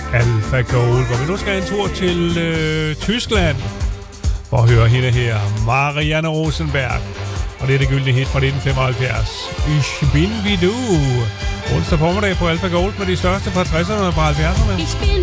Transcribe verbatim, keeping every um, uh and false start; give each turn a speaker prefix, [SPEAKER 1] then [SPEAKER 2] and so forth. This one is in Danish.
[SPEAKER 1] Alpha Gold, hvor vi nu skal en tur til øh, Tyskland for at høre hende her, Marianne Rosenberg. Og det er det gyldne hit fra nitten femoghalvfjerds. Ich bin wie du. Onsdag formiddag på Alpha Gold med de største fra tresserne og fra halvfjerdserne.